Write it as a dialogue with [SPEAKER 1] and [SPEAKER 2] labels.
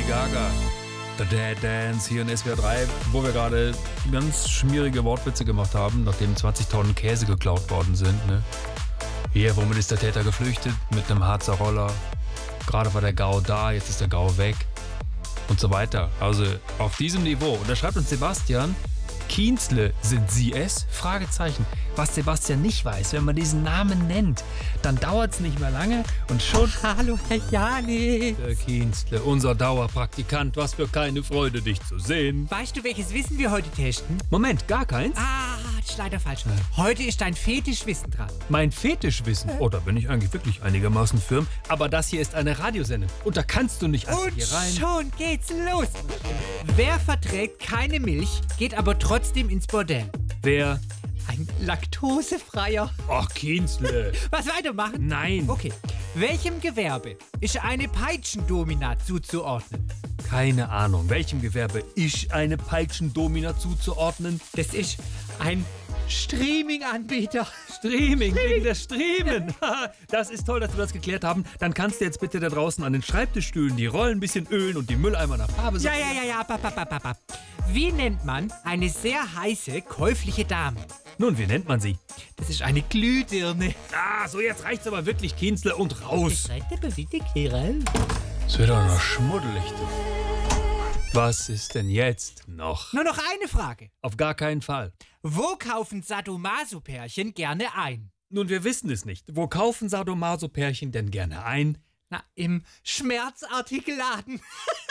[SPEAKER 1] Gaga. The Dead Dance hier in SWR 3, wo wir gerade ganz schmierige Wortwitze gemacht haben, nachdem 20 Tonnen Käse geklaut worden sind. Ne? Hier, womit ist der Täter geflüchtet? Mit einem Harzer Roller. Gerade war der GAU da, jetzt ist der GAU weg. Und so weiter. Also auf diesem Niveau. Und da schreibt uns Sebastian: Kienzle, sind Sie es? Fragezeichen. Was Sebastian nicht weiß, wenn man diesen Namen nennt, dann dauert es nicht mehr lange und schon...
[SPEAKER 2] Hallo, Herr Janis.
[SPEAKER 1] Der Kienzle, unser Dauerpraktikant, was für keine Freude, dich zu sehen.
[SPEAKER 2] Weißt du, welches Wissen wir heute testen?
[SPEAKER 1] Moment, gar keins?
[SPEAKER 2] Das ist leider falsch. Heute ist dein Fetischwissen dran.
[SPEAKER 1] Mein Fetischwissen? Oh, da bin ich eigentlich wirklich einigermaßen firm. Aber das hier ist eine Radiosendung und da kannst du nicht einfach
[SPEAKER 2] Und
[SPEAKER 1] hier rein.
[SPEAKER 2] schon geht's los. Wer verträgt keine Milch, geht aber trotzdem ins Bordell?
[SPEAKER 1] Wer?
[SPEAKER 2] Ein laktosefreier.
[SPEAKER 1] Ach, Kienzle.
[SPEAKER 2] Was weitermachen?
[SPEAKER 1] Nein.
[SPEAKER 2] Okay. Welchem Gewerbe ist eine Peitschendomina zuzuordnen?
[SPEAKER 1] Keine Ahnung. Welchem Gewerbe ist eine Peitschendomina zuzuordnen?
[SPEAKER 2] Das ist ein Streaming-Anbieter.
[SPEAKER 1] Streaming, wegen der Streamen. Das ist toll, dass wir das geklärt haben. Dann kannst du jetzt bitte da draußen an den Schreibtischstühlen die Rollen ein bisschen ölen und die Mülleimer nach Farbe
[SPEAKER 2] Ja. Ab. Wie nennt man eine sehr heiße, käufliche Dame?
[SPEAKER 1] Nun, wie nennt man sie?
[SPEAKER 2] Das ist eine Glühbirne.
[SPEAKER 1] So jetzt reicht's aber wirklich, Kienzle, und raus.
[SPEAKER 2] Reicht aber bitte, Kira.
[SPEAKER 1] Es wird doch noch schmuddelig, du. Was ist denn jetzt noch?
[SPEAKER 2] Nur noch eine Frage.
[SPEAKER 1] Auf gar keinen Fall.
[SPEAKER 2] Wo kaufen Sadomaso-Pärchen gerne ein?
[SPEAKER 1] Nun, wir wissen es nicht. Wo kaufen Sadomaso-Pärchen denn gerne ein?
[SPEAKER 2] Na, im Schmerzartikelladen.